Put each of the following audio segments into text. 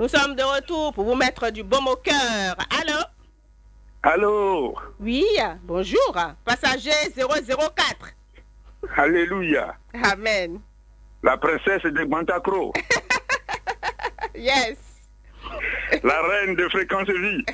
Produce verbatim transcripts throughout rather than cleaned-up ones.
Nous sommes de retour pour vous mettre du baume au cœur. Allô? Allô? Oui, bonjour. Passager zéro zéro quatre. Alléluia. Amen. La princesse de Bantacro. Yes. La reine de Fréquence Vie.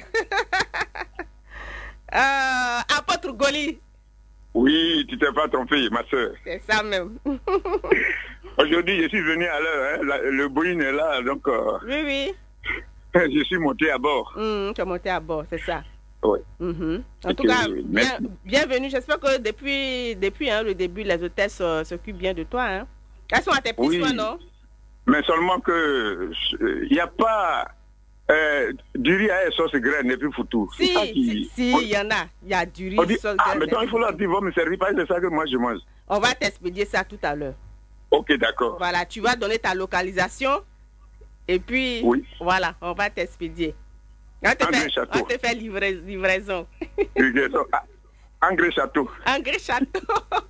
Euh, apôtre Goli. Oui, tu t'es pas trompé, ma soeur. C'est ça même. Aujourd'hui, je suis venu à l'heure. Hein. La, le Boeing est là, donc... Euh, Oui, oui. Je suis monté à bord. Mmh, tu es monté à bord, c'est ça. Oui. Mmh. En Et tout que, cas, bien, merci. bienvenue. J'espère que depuis, depuis hein, le début, les hôtesses euh, s'occupent bien de toi. Hein. Elles sont à tes petits Oui. soins, non? Mais seulement que... Il n'y a pas... Euh, du riz à sauce graine et puis foutu. Si, ça qui... si, si, on... il y en a. Il y a du riz, on dit, sauce ah, graine, mais donc il faut leur dire, va me servir, parce que c'est ça que moi je mange. On va t'expédier ça tout à l'heure. Ok, d'accord. Voilà, tu vas donner ta localisation et puis, oui. Voilà, on va t'expédier. On te Engrais fait, Château. on te fait livra... livraison. Livraison. Ah, Engrais Château. Engrais Château.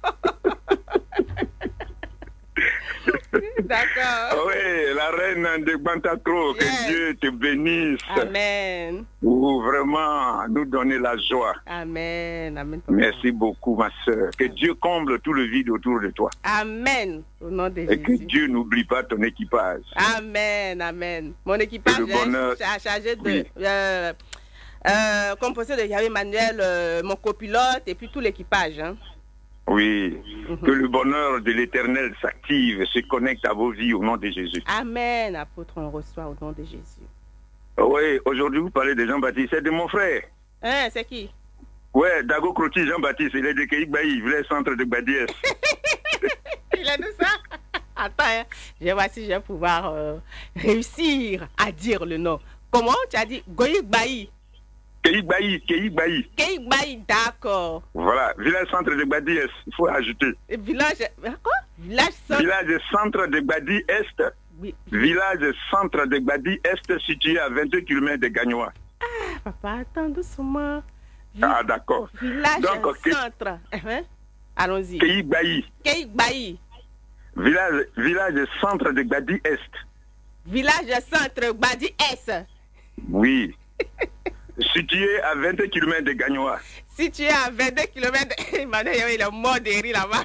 D'accord. Oui, la reine de Bantacro, yes. Que Dieu te bénisse. Amen. Pour vraiment nous donner la joie. Amen. Amen. Merci beaucoup, ma soeur. Que Dieu comble tout le vide autour de toi. Amen. Au nom de Et Jésus. que Dieu n'oublie pas ton équipage. Amen. Amen. Mon équipage bonheur... est chargé de... Oui. Euh, euh, composé de Yahweh Emmanuel, euh, mon copilote et puis tout l'équipage. Hein. Oui, mm-hmm. Que le bonheur de l'Éternel s'active, se connecte à vos vies au nom de Jésus. Amen, apôtre, on reçoit au nom de Jésus. Oui, aujourd'hui vous parlez de Jean-Baptiste, c'est de mon frère. Hein, c'est qui? Oui, Dago Kroti Jean-Baptiste, il est de Keïkbaï, le centre de Gbadiès. Il est de ça? Attends, hein. Je vais voir si je vais pouvoir euh, réussir à dire le nom. Comment tu as dit? Goïkbaï. Keïkbaï, Keïkbaï. Keïkbaï, d'accord. Voilà, village centre de Gbadi Est, il faut ajouter. Village, quoi? Village centre. Village centre de Gbadi Est. Oui. Village centre de Gbadi Est situé à vingt-deux kilomètres de Gagnoa. Ah, papa, attends doucement. Vi ah, d'accord. Village Donc, centre. Hein? Allons-y. Keïkbaï. Keïkbaï. Village, village centre de Gbadi Est. Village centre Gbadi Est. Oui. Situé à vingt-deux kilomètres de Gagnoa. Situé à vingt-deux kilomètres de... Emmanuel, il est mort de rire là-bas.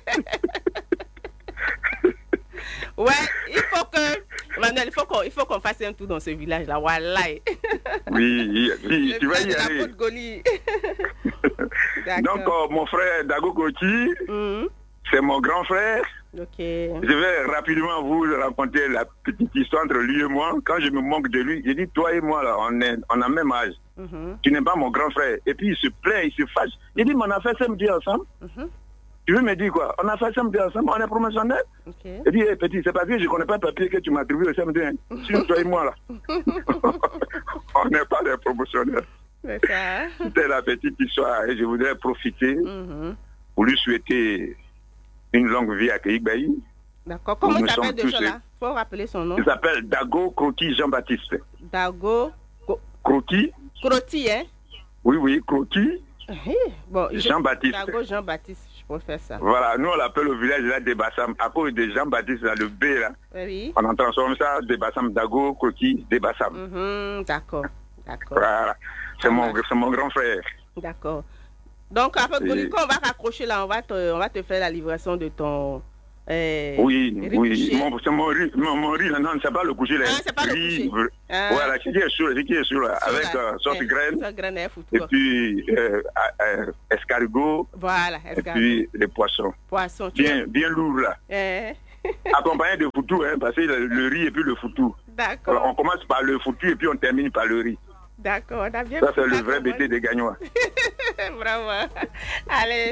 Ouais, il faut que... Emmanuel, il faut qu'on, il faut qu'on fasse un tour dans ce village-là. Voilà. Oui, oui, tu vas y aller. Donc, euh, mon frère Dago Koti, mm-hmm. C'est mon grand frère. Okay. Je vais rapidement vous raconter la petite histoire entre lui et moi. Quand je me moque de lui, je dis, toi et moi, là, on, est, on a même âge. Mm-hmm. Tu n'es pas mon grand frère. Et puis il se plaint, il se fâche. Il dit, mais on a fait samedi ensemble. Mm-hmm. Tu veux me dire quoi? On a fait samedi ensemble, on est promotionnel. Okay. Il dit, hey, petit, c'est parce que je ne connais pas le papier que tu m'as attribué le samedi. Hein. Sur toi et moi, là. On n'est pas des promotionnels. C'est ça. C'était la petite histoire et je voudrais profiter mm-hmm. pour lui souhaiter une longue vie à Keïkbaï. D'accord. Comment il s'appelle déjà là? Il faut rappeler son nom. Il s'appelle Dago Kroti Jean-Baptiste. Dago Kroti. Kroti, hein? Oui, oui, Kroti. Bon, Jean-Baptiste. Dago Jean-Baptiste, je peux faire ça. Voilà, nous on l'appelle au village là de Bassam. À cause de Jean-Baptiste, là, le B là. Oui. On en transforme ça de Bassam, Dago Kroti de Bassam. Mm-hmm, d'accord, d'accord. Voilà. C'est mon, mon grand frère. D'accord. Donc, après, Et... quand on va raccrocher là, on va, te, on va te faire la livraison de ton... Euh, oui, oui. Mon, c'est mon riz, mon, mon riz, non, c'est pas le coucher. Ah, c'est pas riz, le coucher. Ah. Voilà, ce qui est sur, ce qui est sur, là, avec euh, sauce eh, graine. graine et, et puis, euh, euh, escargot. Voilà, escargot. Et puis, les poissons. Poissons. Bien, bien lourd, là. Eh. Accompagné de foutou, hein, parce que le, le riz et puis le foutou. D'accord. Alors, on commence par le foutu et puis on termine par le riz. D'accord, on a bien. Ça, c'est le vrai B T de Gagnoa. Bravo. Allez.